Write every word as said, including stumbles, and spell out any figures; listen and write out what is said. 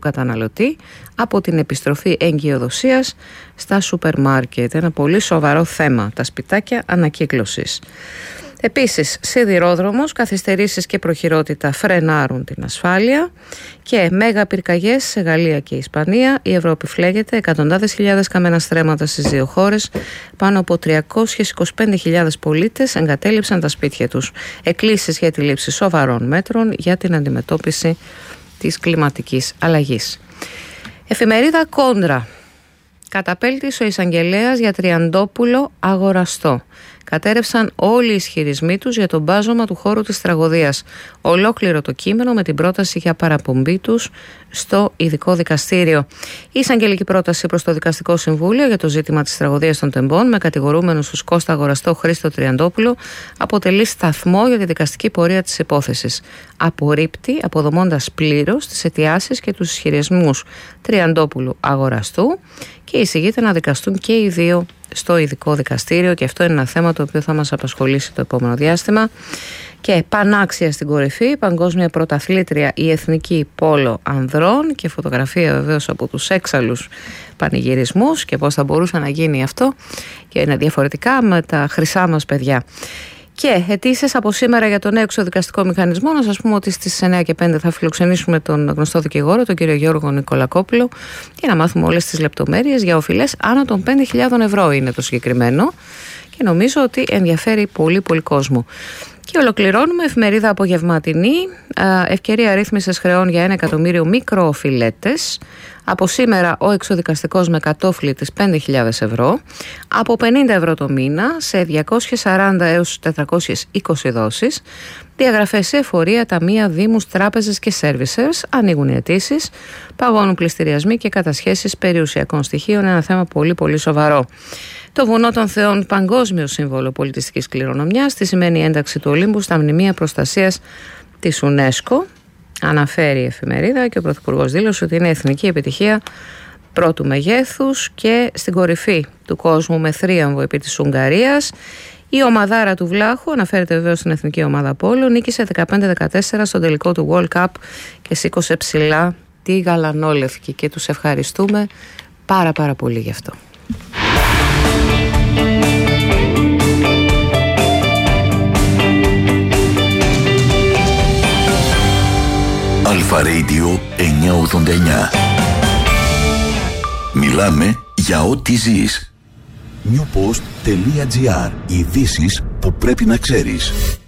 καταναλωτή από την επιστροφή εγκυοδοσίας στα σούπερ μάρκετ. Ένα πολύ σοβαρό θέμα, τα σπιτάκια ανακύκλωσης. Επίσης, σιδηρόδρομος, καθυστερήσεις και προχειρότητα φρενάρουν την ασφάλεια και μέγα πυρκαγιές σε Γαλλία και Ισπανία. Η Ευρώπη φλέγεται, εκατοντάδες χιλιάδες καμένα στρέμματα στις δύο χώρες, πάνω από τριακόσιες είκοσι πέντε χιλιάδες πολίτες εγκατέλειψαν τα σπίτια τους. Εκκλήσεις για τη λήψη σοβαρών μέτρων για την αντιμετώπιση της κλιματικής αλλαγής. Εφημερίδα Κόντρα. Καταπέλτης ο εισαγγελέας για Τριαντόπουλο αγοραστό. Κατέρευσαν όλοι οι ισχυρισμοί τους για τον μπάζωμα του χώρου της τραγωδίας. Ολόκληρο το κείμενο με την πρόταση για παραπομπή τους στο ειδικό δικαστήριο. Η εισαγγελική πρόταση προς το Δικαστικό Συμβούλιο για το ζήτημα της τραγωδίας των Τεμπών με κατηγορούμενους τους Κώστα Αγοραστό, Χρήστο Τριαντόπουλο αποτελεί σταθμό για τη δικαστική πορεία της υπόθεσης. Απορρίπτει, αποδομώντας πλήρως τις αιτιάσεις και τους ισχυρισμούς Τριαντόπουλου Αγοραστού και εισηγείται να δικαστούν και οι δύο στο ειδικό δικαστήριο, και αυτό είναι ένα θέμα το οποίο θα μας απασχολήσει το επόμενο διάστημα. Και πανάξια στην κορυφή, παγκόσμια πρωταθλήτρια η εθνική πόλο ανδρών, και φωτογραφία βεβαίως από τους έξαλλους πανηγυρισμούς και πώς θα μπορούσε να γίνει αυτό και είναι διαφορετικά με τα χρυσά μας παιδιά. Και αιτήσεις από σήμερα για τον νέο εξωδικαστικό μηχανισμό. Να σας πούμε ότι στις εννιά και πέντε θα φιλοξενήσουμε τον γνωστό δικηγόρο, τον κύριο Γιώργο Νικολακόπουλο, για να μάθουμε όλες τις λεπτομέρειες για οφειλές άνω των πέντε χιλιάδες ευρώ είναι το συγκεκριμένο, και νομίζω ότι ενδιαφέρει πολύ πολύ κόσμο. Και ολοκληρώνουμε εφημερίδα Απογευματινή. Ευκαιρία ρύθμισης χρεών για ένα εκατομμύριο μικροοφιλέτες. Από σήμερα ο εξωδικαστικός με κατόφλι της πέντε χιλιάδες ευρώ. Από πενήντα ευρώ το μήνα σε διακόσιες σαράντα έως τετρακόσιες είκοσι δόσεις. Διαγραφές σε εφορία, ταμεία, δήμους, τράπεζες και servicers. Ανοίγουν οι αιτήσεις. Παγώνουν πληστηριασμοί και κατασχέσεις περιουσιακών στοιχείων. Ένα θέμα πολύ πολύ σοβαρό. Το Βουνό των Θεών, παγκόσμιο σύμβολο πολιτιστικής κληρονομιάς, τι σημαίνει η ένταξη του Ολύμπου στα μνημεία προστασίας της UNESCO. Αναφέρει η εφημερίδα, και ο Πρωθυπουργός δήλωσε ότι είναι εθνική επιτυχία πρώτου μεγέθους και στην κορυφή του κόσμου με θρίαμβο επί της Ουγγαρίας. Η ομαδάρα του Βλάχου, αναφέρεται βεβαίως στην εθνική ομάδα πόλο, νίκησε δεκαπέντε δεκατέσσερα στον τελικό του World Cup και σήκωσε ψηλά τη γαλανόλευκη, και τους ευχαριστούμε πάρα πάρα πολύ γι' αυτό. Αλφα Radio εννιακόσια ογδόντα εννιά. Μιλάμε για ό,τι ζεις. newpost.gr. Ειδήσεις που πρέπει να ξέρεις.